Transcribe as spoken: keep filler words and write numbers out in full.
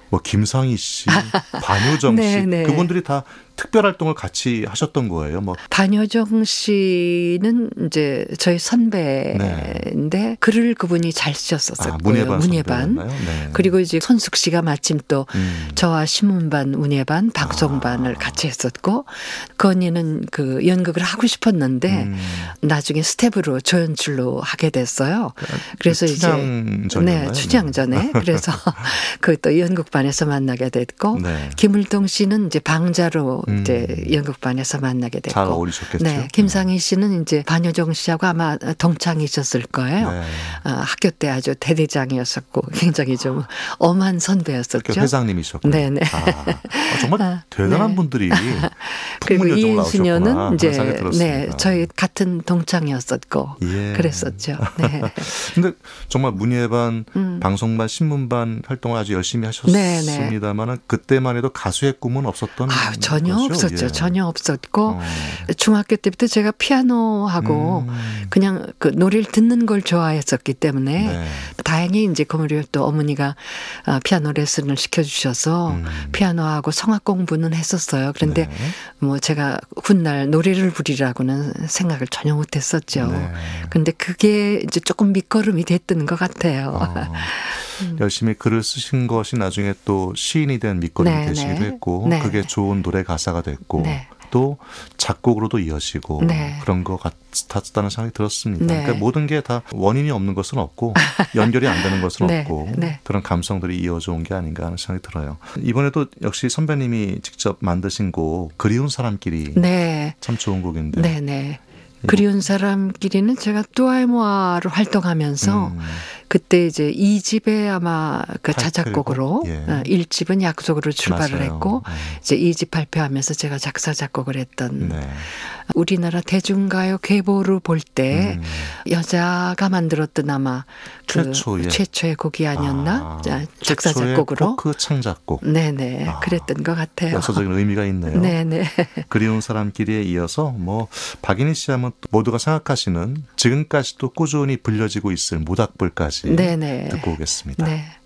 뭐 김상희 씨, 반효정 씨 네, 네. 그분들이 다 특별 활동을 같이 하셨던 거예요. 뭐 반효정 씨는 이제 저희 선배인데 네. 글을 그분이 잘 쓰셨었어요. 아, 문예반. 문예반. 네. 그리고 이제 손숙 씨가 마침 또 음. 저와 신문반, 문예반, 방송반을 아. 같이 했었고 그 언니는 그 연극을 하고 싶었는데 음. 나중에 스텝으로 조연출로 하게 됐어요. 그래서 그 춘향전이었나요? 네, 춘향전에 그래서 그 또 연극반에서 만나게 됐고 네. 김을동 씨는 이제 방자로 음. 이제 연극반에서 만나게 됐고 잘 어울리셨겠죠. 네, 김상희 씨는 이제 반효정 씨하고 아마 동창이셨을 거예요. 네. 어, 학교 때 아주 대대장이었었고 굉장히 좀 엄한 선배였었죠. 학교 회장님이셨고. 네네. 아, 정말 아, 대단한 네. 분들이 그리고 이은수녀는 이제 들었습니다. 네, 저희 같은 동창이었었고 예. 그랬었죠. 네. 근데 정말 문예반, 음. 방송반, 신문반 활동을 아주 열심히 하셨습니다만 그때만 해도 가수의 꿈은 없었던 아, 전혀 거죠? 없었죠. 예. 전혀 없었고 어. 중학교 때부터 제가 피아노하고 음. 그냥 그 노래를 듣는 걸 좋아했었기 때문에 네. 다행히 이제 그 무렵 또 어머니가 피아노 레슨을 시켜주셔서 음. 피아노하고 성악 공부는 했었어요. 그런데 네. 뭐 제가 훗날 노래를 부리라고는 생각을 전혀 못했었죠. 네. 그런데 그게 이제 조금 밑거름이 됐던 것 같아요. 어. 음. 열심히 글을 쓰신 것이 나중에 또 시인이 된 밑거름이 네, 되시기도 네. 했고 네. 그게 좋은 노래 가사가 됐고 네. 또 작곡으로도 이어지고 네. 그런 것 같았다는 생각이 들었습니다. 네. 그러니까 모든 게 다 원인이 없는 것은 없고 연결이 안 되는 것은 네. 없고 네. 그런 감성들이 이어져 온 게 아닌가 하는 생각이 들어요. 이번에도 역시 선배님이 직접 만드신 곡 그리운 사람끼리 네. 참 좋은 곡인데 네, 네. 그리운 사람끼리는 제가 뚜아에모아로 활동하면서 음. 그때 이제 이 집에 아마 그 자작곡으로 예. 일 집은 약속으로 출발을 맞아요. 했고 네. 이제 이 집 발표하면서 제가 작사 작곡을 했던 네. 우리나라 대중가요 계보를 볼 때 음. 여자가 만들었던 아마 그 최초, 예. 최초의 곡이 아니었나 아, 작사 작곡으로 포크 창작곡 네네 아, 그랬던 것 같아요. 역사적인 의미가 있네요. 네네. 그리운 사람끼리에 이어서 뭐 박인희 씨 하면 모두가 생각하시는 지금까지도 꾸준히 불려지고 있을 모닥불까지 네네. 듣고 오겠습니다. 네.